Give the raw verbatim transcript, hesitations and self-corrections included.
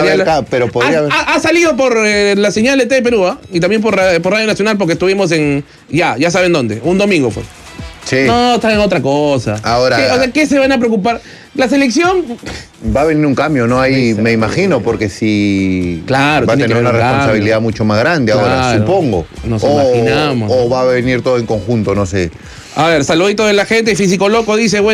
señal, haber, pero podría ha, haber. Ha, ha salido por eh, la señal de T V Perú, ¿eh? Y también por, por Radio Nacional, porque estuvimos en, ya, ya saben dónde, un domingo fue. Sí. No, está en otra cosa. Ahora- ¿Qué, o sea, ¿qué se van a preocupar? La selección... Va a venir un cambio, ¿no? Ahí me imagino, porque si Claro, va a tiene tener que una haber un responsabilidad cambio. mucho más grande ahora, Claro, supongo. nos o, imaginamos. O va a venir todo en conjunto, no sé. A ver, saludito de la gente, Físico Loco dice, bueno,